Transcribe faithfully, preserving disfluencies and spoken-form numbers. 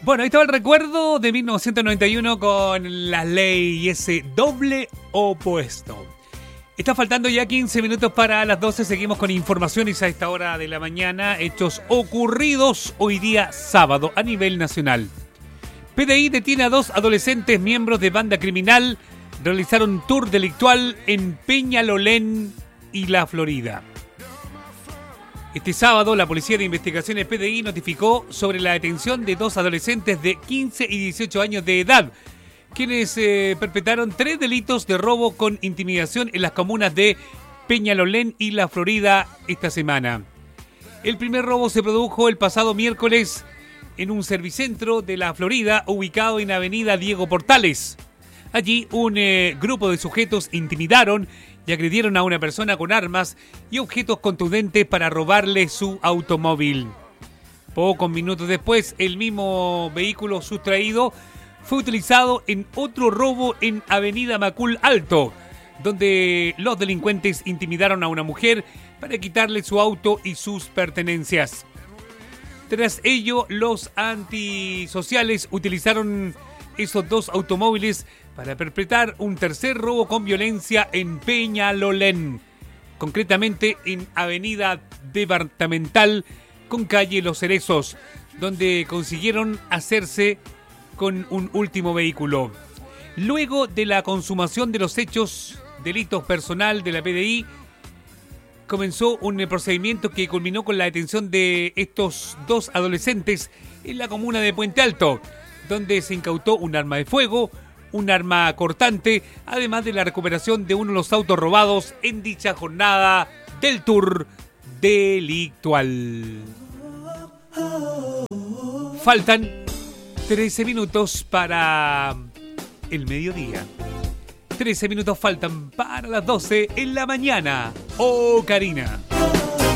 Bueno, ahí estaba el recuerdo de mil novecientos noventa y uno con la ley y ese doble opuesto. Está faltando ya quince minutos para las doce. Seguimos con informaciones a esta hora de la mañana. Hechos ocurridos hoy día sábado a nivel nacional. P D I detiene a dos adolescentes miembros de banda criminal. Realizaron tour delictual en Peñalolén y La Florida. Este sábado, la Policía de Investigaciones P D I notificó sobre la detención de dos adolescentes de quince y dieciocho años de edad, quienes eh, perpetraron tres delitos de robo con intimidación en las comunas de Peñalolén y La Florida esta semana. El primer robo se produjo el pasado miércoles en un servicentro de La Florida, ubicado en Avenida Diego Portales. Allí, un eh, grupo de sujetos intimidaron y agredieron a una persona con armas y objetos contundentes para robarle su automóvil. Pocos minutos después, el mismo vehículo sustraído fue utilizado en otro robo en Avenida Macul Alto, donde los delincuentes intimidaron a una mujer para quitarle su auto y sus pertenencias. Tras ello, los antisociales utilizaron esos dos automóviles para perpetrar un tercer robo con violencia en Peñalolén, concretamente en Avenida Departamental con calle Los Cerezos, donde consiguieron hacerse con un último vehículo. Luego de la consumación de los hechos, delitos personal de la P D I, comenzó un procedimiento que culminó con la detención de estos dos adolescentes en la comuna de Puente Alto, donde se incautó un arma de fuego, un arma cortante, además de la recuperación de uno de los autos robados en dicha jornada del tour delictual. Faltan trece minutos para el mediodía. trece minutos faltan para las doce en la mañana. Oh, Karina.